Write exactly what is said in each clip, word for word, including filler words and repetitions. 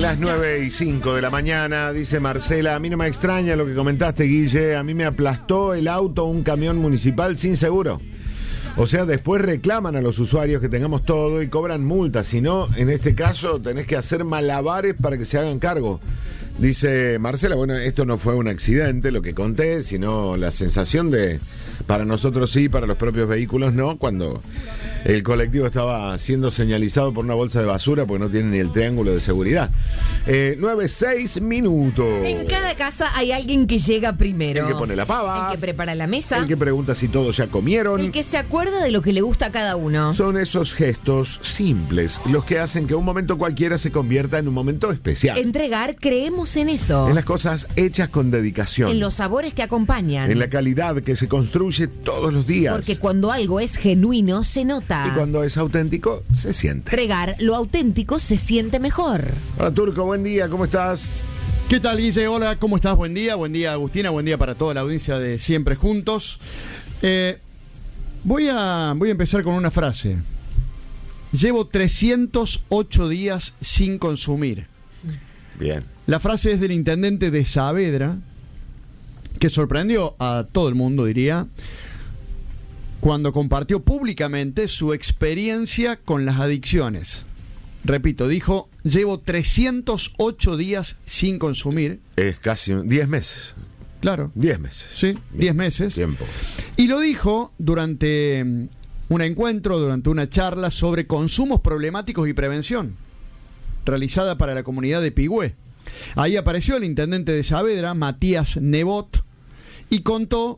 Las nueve y cinco de la mañana, dice Marcela. A mí no me extraña lo que comentaste, Guille. A mí me aplastó el auto un camión municipal sin seguro. O sea, después reclaman a los usuarios que tengamos todo y cobran multas. Si no, en este caso, tenés que hacer malabares para que se hagan cargo. Dice Marcela, bueno, esto no fue un accidente, lo que conté, sino la sensación de, para nosotros sí, para los propios vehículos no, cuando el colectivo estaba siendo señalizado por una bolsa de basura porque no tiene ni el triángulo de seguridad. Eh, nueve, seis minutos. En cada casa hay alguien que llega primero. El que pone la pava. El que prepara la mesa. El que pregunta si todos ya comieron. El que se acuerda de lo que le gusta a cada uno. Son esos gestos simples los que hacen que un momento cualquiera se convierta en un momento especial. Entregar, creemos en eso. En las cosas hechas con dedicación. En los sabores que acompañan. En la calidad que se construye todos los días. Porque cuando algo es genuino, se nota. Y cuando es auténtico, se siente. Regar lo auténtico se siente mejor. Hola, Turco, buen día, ¿cómo estás? ¿Qué tal, Guille? Hola, ¿cómo estás? Buen día, buen día, Agustina, buen día para toda la audiencia de Siempre Juntos. Eh, voy a, voy a empezar con una frase. Llevo trescientos ocho días sin consumir. Bien. La frase es del intendente de Saavedra, que sorprendió a todo el mundo, diría, cuando compartió públicamente su experiencia con las adicciones. Repito, dijo, llevo trescientos ocho días sin consumir. Es casi diez meses. Claro. diez meses. Sí, diez meses. Tiempo. Y lo dijo durante un encuentro, durante una charla sobre consumos problemáticos y prevención, realizada para la comunidad de Pigüé. Ahí apareció el intendente de Saavedra, Matías Nebot, y contó: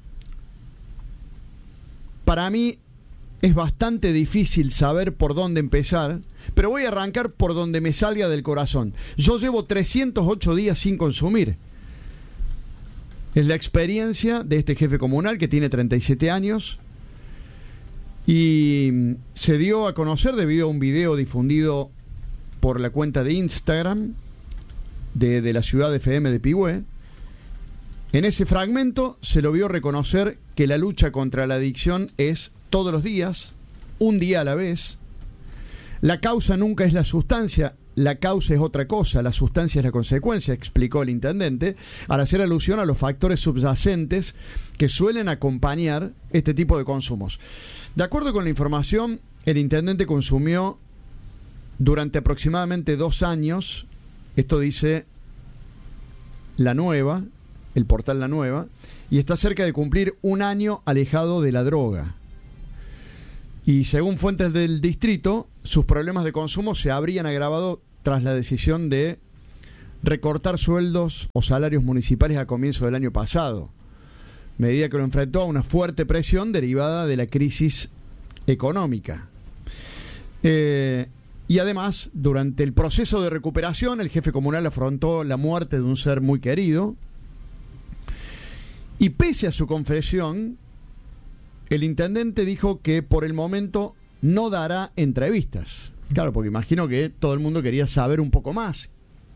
para mí es bastante difícil saber por dónde empezar, pero voy a arrancar por donde me salga del corazón. Yo llevo trescientos ocho días sin consumir. Es la experiencia de este jefe comunal que tiene treinta y siete años y se dio a conocer debido a un video difundido por la cuenta de Instagram de, de la ciudad F M de Pigüé. En ese fragmento se lo vio reconocer que la lucha contra la adicción es todos los días, un día a la vez. La causa nunca es la sustancia, la causa es otra cosa, la sustancia es la consecuencia, explicó el intendente, al hacer alusión a los factores subyacentes que suelen acompañar este tipo de consumos. De acuerdo con la información, el intendente consumió durante aproximadamente dos años, esto dice La Nueva, el portal La Nueva, y está cerca de cumplir un año alejado de la droga. Y según fuentes del distrito, sus problemas de consumo se habrían agravado tras la decisión de recortar sueldos o salarios municipales a comienzo del año pasado, medida que lo enfrentó a una fuerte presión derivada de la crisis económica. Eh, y además, durante el proceso de recuperación, el jefe comunal afrontó la muerte de un ser muy querido. Y pese a su confesión, el intendente dijo que por el momento no dará entrevistas. Claro, porque imagino que todo el mundo quería saber un poco más.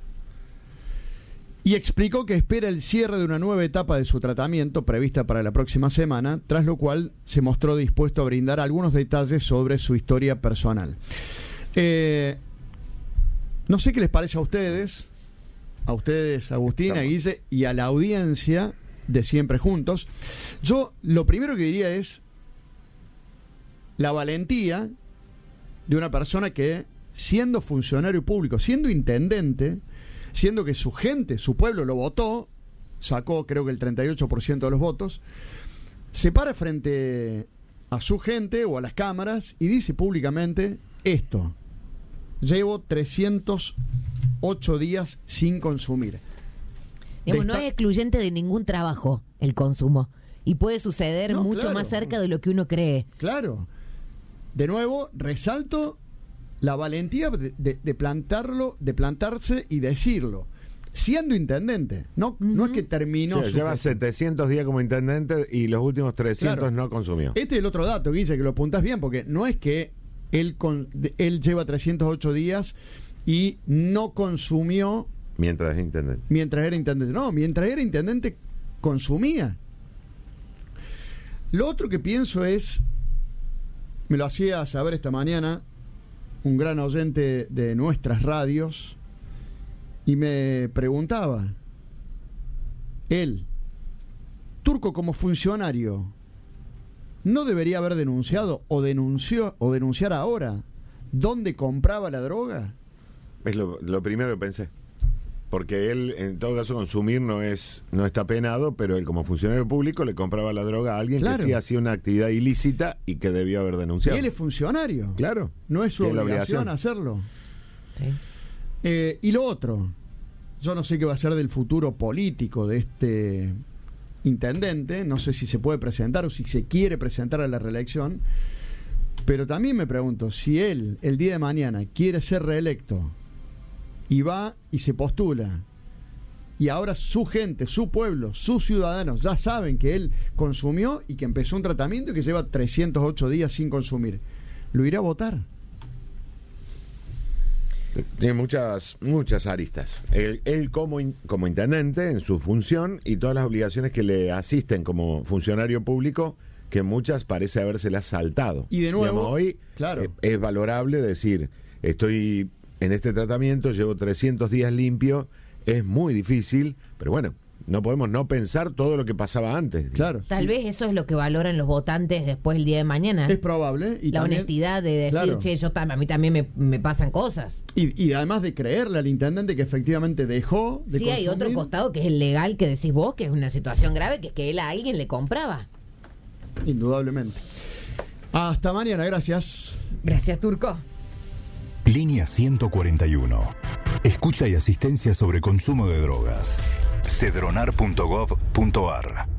Y explicó que espera el cierre de una nueva etapa de su tratamiento prevista para la próxima semana, tras lo cual se mostró dispuesto a brindar algunos detalles sobre su historia personal. Eh, no sé qué les parece a ustedes, a ustedes, Agustín, a Guille y a la audiencia de Siempre Juntos. Yo lo primero que diría es la valentía de una persona que, siendo funcionario público, siendo intendente, siendo que su gente, su pueblo lo votó, sacó creo que el treinta y ocho por ciento de los votos, se para frente a su gente o a las cámaras y dice públicamente esto: llevo trescientos ocho días sin consumir. Digamos, no es excluyente de ningún trabajo el consumo. Y puede suceder no, mucho claro. más cerca de lo que uno cree. Claro. De nuevo, resalto la valentía de, de, de plantarlo, de plantarse y decirlo. Siendo intendente. No, uh-huh. no es que terminó. Sí, lleva setecientos días como intendente y los últimos trescientos claro. no consumió. Este es el otro dato, Guille, que lo apuntás bien, porque no es que él, con, él lleva trescientos ocho días y no consumió. Mientras era intendente. Mientras era intendente. No, mientras era intendente consumía. Lo otro que pienso es, me lo hacía saber esta mañana un gran oyente de nuestras radios, Y me preguntaba, él, Turco como funcionario, ¿no debería haber denunciado o denunció o denunciar ahora dónde compraba la droga? Es lo, lo primero que pensé. Porque él, en todo caso, consumir no es no está penado, pero él como funcionario público le compraba la droga a alguien Claro. que sí hacía una actividad ilícita y que debió haber denunciado. Y él es funcionario. Claro. No es su Que es la obligación, obligación. hacerlo. Sí. Eh, y lo otro, yo no sé qué va a ser del futuro político de este intendente, no sé si se puede presentar o si se quiere presentar a la reelección, pero también me pregunto, si él el día de mañana quiere ser reelecto y va y se postula, y ahora su gente, su pueblo, sus ciudadanos ya saben que él consumió y que empezó un tratamiento y que lleva trescientos ocho días sin consumir, ¿lo irá a votar? Tiene muchas muchas aristas. Él, él como, in- como intendente en su función y todas las obligaciones que le asisten como funcionario público, que muchas parece habérselas saltado. Y de nuevo, Digamos, hoy claro. eh, es valorable decir, estoy en este tratamiento, llevo trescientos días limpio, es muy difícil, pero bueno, no podemos no pensar todo lo que pasaba antes. Claro. Tal vez eso es lo que valoran los votantes después el día de mañana. Es probable. Y la también, honestidad de decir, claro. che, yo tam- a mí también me, me pasan cosas. Y, y además de creerle al intendente que efectivamente dejó de Sí, hay otro consumir. costado que es el legal que decís vos, que es una situación grave, que es que él a alguien le compraba. Indudablemente. Hasta mañana, gracias. Gracias, Turco. Línea ciento cuarenta y uno. Escucha y asistencia sobre consumo de drogas. cedronar punto gov punto ar.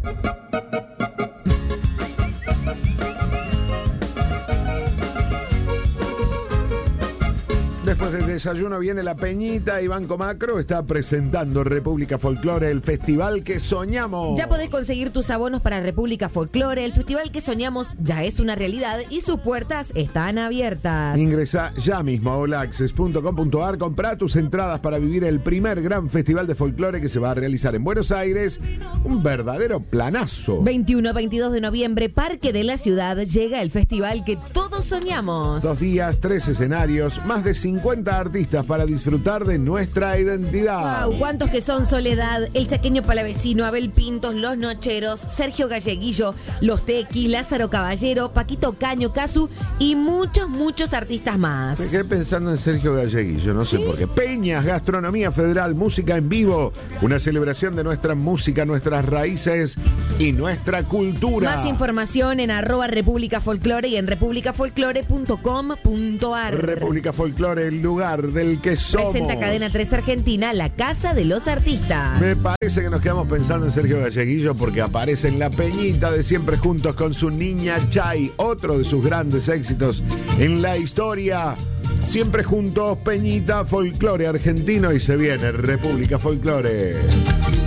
Después del desayuno viene la Peñita y Banco Macro está presentando República Folclore, el festival que soñamos. Ya podés conseguir tus abonos para República Folklore. El festival que soñamos ya es una realidad y sus puertas están abiertas. Ingresa ya mismo a olaccess punto com punto ar, comprá tus entradas para vivir el primer gran festival de folclore que se va a realizar en Buenos Aires. Un verdadero planazo. veintiuno a veintidós de noviembre, Parque de la Ciudad, llega el festival que todos soñamos. Dos días, tres escenarios, más de cincuenta artistas para disfrutar de nuestra identidad. Wow, ¿cuántos que son? Soledad, El Chaqueño Palavecino, Abel Pintos, Los Nocheros, Sergio Galleguillo, Los Tequi, Lázaro Caballero, Paquito Caño, Casu y muchos, muchos artistas más. Me quedé pensando en Sergio Galleguillo, no sé por qué. Peñas, gastronomía federal, música en vivo, una celebración de nuestra música, nuestras raíces y nuestra cultura. Más información en arroba República Folklore y en república folklore punto com punto ar. República Folklore, el lugar del que somos. Presenta Cadena tres Argentina, la casa de los artistas. Me parece que nos quedamos pensando en Sergio Galleguillo porque aparece en la Peñita de Siempre Juntos con su Niña Chay, otro de sus grandes éxitos en la historia. Siempre Juntos, Peñita, Folklore argentino y se viene República Folklore.